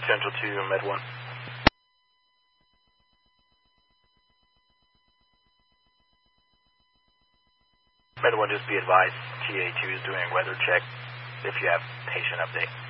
Central to Med 1. Med 1, just be advised, TA2 is doing a weather check if you have patient update.